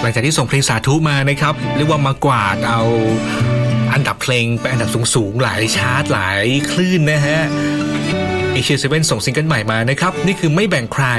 ลังจากที่ส่งเพลงสาธุมานะครับเรียกว่ามากวาดเอาอันดับเพลงไปอันดับสูงๆหลายชาร์ตหลายคลื่นนะฮะAsia 7ส่งซิงเกิลใหม่มานะครับนี่คือไม่แบ่งใคร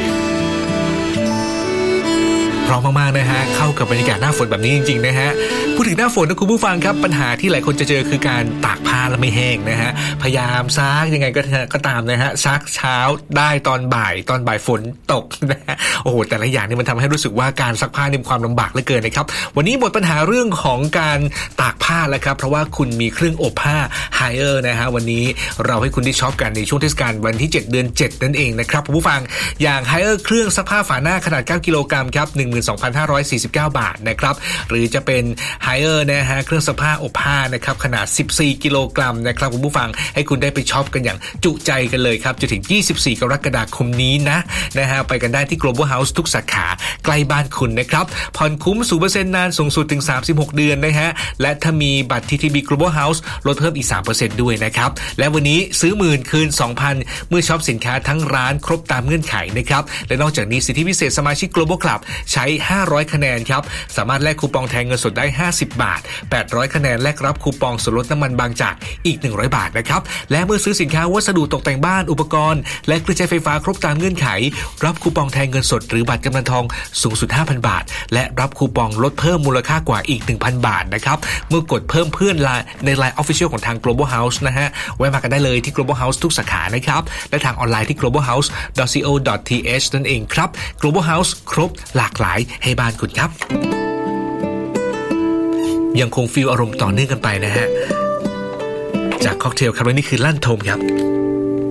พร้อมมากๆนะฮะเข้ากับบรรยากาศหน้าฝนแบบนี้จริงๆนะฮะพูดถึงหน้าฝนนะคุณผู้ฟังครับปัญหาที่หลายคนจะเจอคือการตากผ้าแล้วไม่แห้งนะฮะพยายามซักยังไงก็ตามนะฮะซักเช้าได้ตอนบ่ายฝนตกนะฮะโอ้โหแต่ละอย่างนี่มันทำให้รู้สึกว่าการซักผ้านี่มีความลำบากเหลือเกินนะครับวันนี้หมดปัญหาเรื่องของการตากผ้าแล้วครับเพราะว่าคุณมีเครื่องอบผ้า Haier นะฮะวันนี้เราให้คุณได้ช็อปกันในช่วงเทศกาลวันที่7 เดือน 7นั่นเองนะครับคุณผู้ฟังอย่าง Haier เครื่องซักผ้าฝาหน้าขนาด9 กิโลกรัมครับ12,549 บาทนะครับหรือจะเป็น Haier นะฮะเครื่องซักผ้าอบผ้านะครับขนาด14 กิโลกรัมนะครับคุณผู้ฟังให้คุณได้ไปช็อปกันอย่างจุใจกันเลยครับจนถึง24 กรกฎาคมนี้นะฮะไปกันได้ที่ Global House ทุกสาขาใกล้บ้านคุณนะครับผ่อนคุ้ม 0% นานสูงสุดถึง36 เดือนนะฮะและถ้ามีบัตร TTB Global House ลดเพิ่มอีก 3% ด้วยนะครับและวันนี้ซื้อ10,000คืน 2,000 เมื่อช็อปสินค้าทั้งร้านครบตามเงื่อนไขนะครับและนอกจากนี้สิทธิพิเศษสมาชิก Global Club ใช้500 คะแนนครับสามารถแลกคูปองแทนเงินสดได้50 บาท800 คะแนนแลกรับคูปองส่วนลดน้ำมันบางจากอีก100 บาทนะครับและเมื่อซื้อสินค้าวัสดุตกแต่งบ้านอุปกรณ์และเครื่องใช้ไฟฟ้าครบตามเงื่อนไขรับคูปองแทนเงินสดหรือบัตรกำนันทองสูงสุด 5,000 บาทและรับคูปองลดเพิ่มมูลค่ากว่าอีก 1,000 บาทนะครับเมื่อกดเพิ่มเพื่อนใน LINE Official ของทาง Global House นะฮะแวะมากันได้เลยที่ Global House ทุกสาขานะครับและทางออนไลน์ที่ globalhouse.co.th นั่นเองครับ Global House ครบหลากหลายให้บ้านคุณครับยังคงฟีลอารมณ์ต่อเนื่องกันไปนะฮะจากค็อกเทลครับและนี่คือลั่นทมครับ